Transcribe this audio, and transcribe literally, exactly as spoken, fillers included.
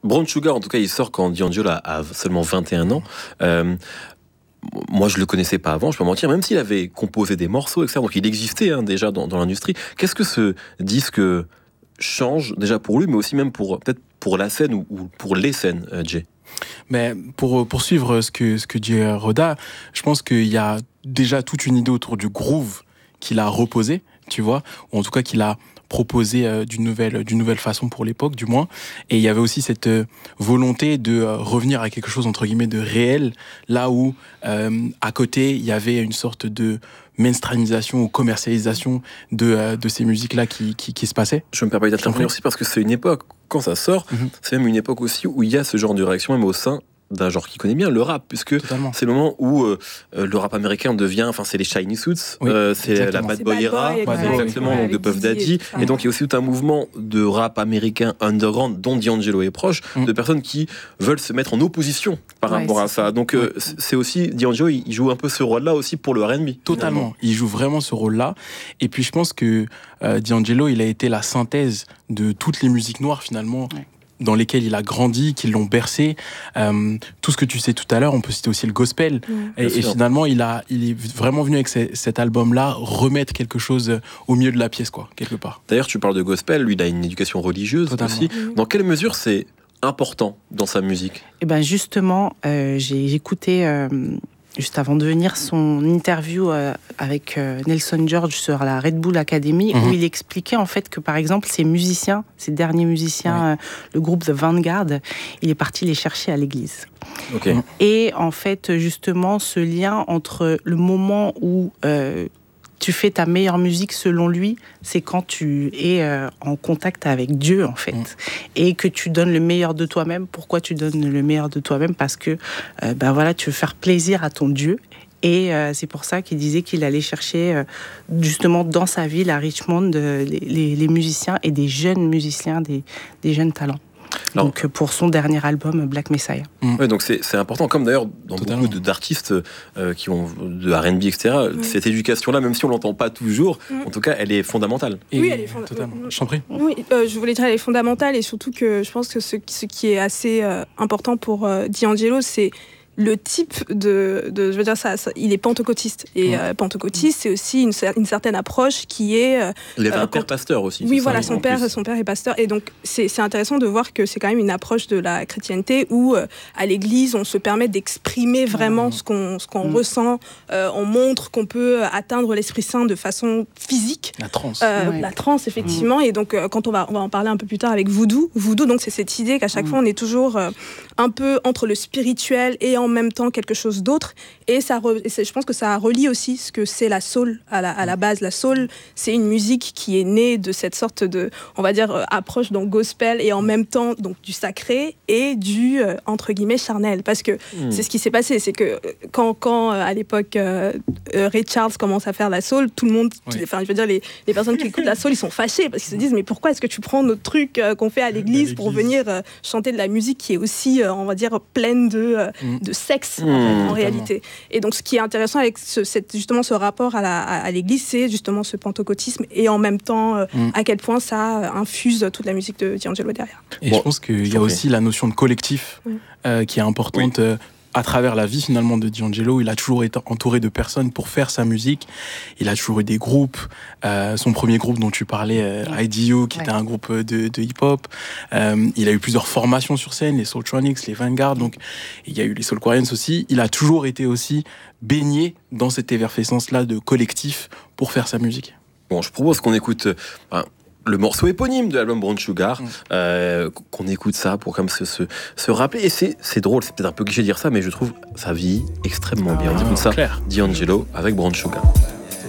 Brown Sugar, en tout cas, il sort quand D'Angelo a, a seulement vingt et un ans. Euh, moi, je le connaissais pas avant, je peux mentir, même s'il avait composé des morceaux, et cetera. Donc, il existait hein, déjà dans, dans l'industrie. Qu'est-ce que ce disque change déjà pour lui, mais aussi même pour peut-être pour la scène ou, ou pour les scènes, euh, Jay? Mais pour poursuivre ce que, ce que dit Roda, je pense qu'il y a déjà toute une idée autour du groove qu'il a reposé, tu vois, ou en tout cas qu'il a proposé euh, d'une nouvelle, d'une nouvelle façon pour l'époque, du moins. Et il y avait aussi cette euh, volonté de euh, revenir à quelque chose, entre guillemets, de réel, là où, euh, à côté, il y avait une sorte de mainstreamisation ou commercialisation de, euh, de ces musiques-là qui, qui, qui se passaient. Je me permets d'intervenir aussi parce que c'est une époque, quand ça sort, mm-hmm. c'est même une époque aussi où il y a ce genre de réaction, même au sein d'un genre qui connaît bien, le rap, puisque Totalement. c'est le moment où euh, le rap américain devient, enfin c'est les Shiny Suits, oui, euh, c'est exactement. la Bad Boy era, exactement, donc de Puff Daddy, et, et donc il y a aussi tout un mouvement de rap américain underground dont D'Angelo est proche, mm. de personnes qui veulent se mettre en opposition par ouais, rapport à ça. Donc euh, c'est aussi, D'Angelo, il joue un peu ce rôle-là aussi pour le R and B. Totalement, finalement. Il joue vraiment ce rôle-là, et puis je pense que euh, D'Angelo, il a été la synthèse de toutes les musiques noires finalement, ouais. dans lesquels il a grandi, qui l'ont bercé. Euh, tout ce que tu sais tout à l'heure, on peut citer aussi le gospel. Mmh. Et, et finalement, il, a, il est vraiment venu avec ces, cet album-là remettre quelque chose au milieu de la pièce, quoi, quelque part. D'ailleurs, tu parles de gospel, lui, il a une éducation religieuse Totalement. aussi. Mmh. Dans quelle mesure c'est important dans sa musique ? Eh ben justement, euh, j'ai écouté... Euh juste avant de venir, son interview euh, avec euh, Nelson George sur la Red Bull Academy, mmh. où il expliquait en fait que, par exemple, ces musiciens, ces derniers musiciens, ouais. euh, le groupe The Vanguard, il est parti les chercher à l'église. Okay. Et en fait, justement, ce lien entre le moment où euh, tu fais ta meilleure musique, selon lui, c'est quand tu es euh, en contact avec Dieu, en fait. Mmh. Et que tu donnes le meilleur de toi-même. Pourquoi tu donnes le meilleur de toi-même ? Parce que, euh, ben voilà, tu veux faire plaisir à ton Dieu. Et euh, c'est pour ça qu'il disait qu'il allait chercher, euh, justement, dans sa ville, à Richmond, euh, les, les, les musiciens et des jeunes musiciens, des, des jeunes talents. Alors, donc pour son dernier album Black Messiah. Mmh. Oui, donc c'est, c'est important, comme d'ailleurs dans Totalement. beaucoup de, d'artistes euh, qui ont de R and B, et cetera. Mmh. Cette éducation-là, même si on l'entend pas toujours, mmh. en tout cas, elle est fondamentale. Et oui, elle est fondamentale. Je t'en prie. Oui, euh, je voulais dire, elle est fondamentale et surtout que je pense que ce, ce qui est assez euh, important pour euh, D'Angelo, c'est le type de, de je veux dire ça, ça il est pentecôtiste et ouais. euh, pentecôtiste c'est aussi une, une certaine approche qui est euh, il avait euh, un père pasteur aussi. Oui voilà, son père plus. son père est pasteur et donc c'est c'est intéressant de voir que c'est quand même une approche de la chrétienté où euh, à l'église on se permet d'exprimer vraiment mmh. ce qu'on ce qu'on mmh. ressent, euh, on montre qu'on peut atteindre l'Esprit Saint de façon physique. La transe. Euh, ouais. La transe effectivement mmh. et donc euh, quand on va on va en parler un peu plus tard avec Voodoo, Voodoo donc c'est cette idée qu'à chaque mmh. fois on est toujours euh, un peu entre le spirituel et en en même temps quelque chose d'autre et ça re, et je pense que ça relie aussi ce que c'est la soul à la, à la base. La soul c'est une musique qui est née de cette sorte de on va dire euh, approche donc gospel et en même temps donc du sacré et du euh, entre guillemets charnel parce que mmh. c'est ce qui s'est passé, c'est que quand, quand euh, à l'époque euh, euh, Ray Charles commence à faire la soul, tout le monde oui. enfin je veux dire les, les personnes qui écoutent la soul ils sont fâchés parce qu'ils se disent mais pourquoi est-ce que tu prends notre truc euh, qu'on fait à l'église, à l'église. pour venir euh, chanter de la musique qui est aussi euh, on va dire pleine de, euh, mmh. de sexe mmh, en, fait, en réalité. Et donc ce qui est intéressant avec ce, cette, justement ce rapport à, la, à, à l'église, c'est justement ce pentecôtisme et en même temps euh, mmh. à quel point ça infuse toute la musique de D'Angelo derrière. Et bon, je pense qu'il y a aussi la notion de collectif mmh. euh, qui est importante. Oui. Euh, à travers la vie finalement de D'Angelo, il a toujours été entouré de personnes pour faire sa musique. Il a toujours eu des groupes. Euh, son premier groupe dont tu parlais, euh, I D U, qui ouais. était un groupe de, de hip-hop. Euh, il a eu plusieurs formations sur scène, les Soultronics, les Vanguard. Donc il y a eu les Soulquarians aussi. Il a toujours été aussi baigné dans cette effervescence-là de collectif pour faire sa musique. Bon, je propose qu'on écoute... Euh, le morceau éponyme de l'album Brown Sugar, mmh. euh, qu'on écoute ça pour comme se, se, se rappeler. Et c'est, c'est drôle, c'est peut-être un peu cliché de dire ça, mais je trouve ça vieillit extrêmement ah, bien. On écoute ça, D'Angelo avec Brown Sugar.